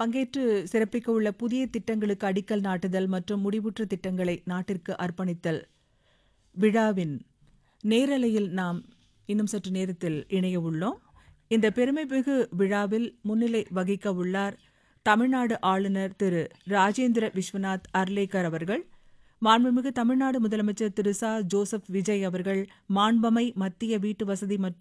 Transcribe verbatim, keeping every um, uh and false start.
பங்கேற்று சிறப்பிக்க உள்ள புதிய திட்டங்களுக்கு அடிக்கல் நாட்டுதல் மற்றும் முடிவுற்ற திட்டங்களை நாட்டிற்கு அர்ப்பணித்தல் விழாவின் நேரலையில் நாம் இன்னும் சற்று நேரத்தில் இணைய உள்ளோம். இந்த பெருமைமிகு விழாவில் முன்னிலை வகிக்க உள்ளார் தமிழ்நாடு ஆளுநர் திரு ராஜேந்திர விஸ்வநாத் அர்லேக்கர் அவர்கள், மாண்புமிகு தமிழ்நாடு முதலமைச்சர் திரு ச ஜோசப் விஜய் அவர்கள், மாண்பமை மத்திய வீட்டு வசதி மற்றும்